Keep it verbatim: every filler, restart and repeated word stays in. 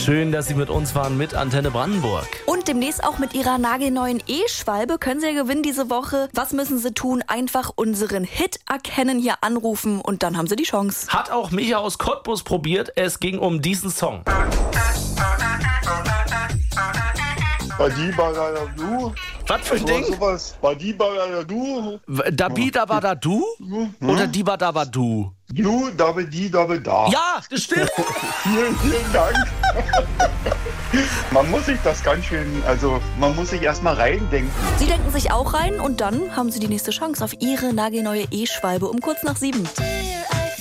Schön, dass Sie mit uns waren mit Antenne Brandenburg. Und demnächst auch mit Ihrer nagelneuen E-Schwalbe können Sie ja gewinnen diese Woche. Was müssen Sie tun? Einfach unseren Hit erkennen, hier anrufen und dann haben Sie die Chance. Hat auch Micha aus Cottbus probiert. Es ging um diesen Song. Badi Badada Du. Was für ein Ding? Sowas. Badi Badada Du. Dabi Daba Da Du? Oder Diba Daba Du? Du, Dabe, die, Dabe, da. Ja, das stimmt. Vielen, vielen Dank. Man muss sich das ganz schön, also man muss sich erstmal reindenken. Sie denken sich auch rein und dann haben Sie die nächste Chance auf Ihre nagelneue E-Schwalbe um kurz nach sieben.